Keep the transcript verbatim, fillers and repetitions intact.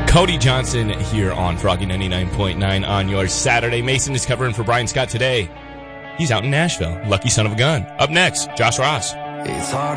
Cody Johnson here on Froggy ninety-nine point nine on your Saturday. Mason is covering for Brian Scott today. He's out in Nashville. Lucky son of a gun. Up next, Josh Ross. It's hard.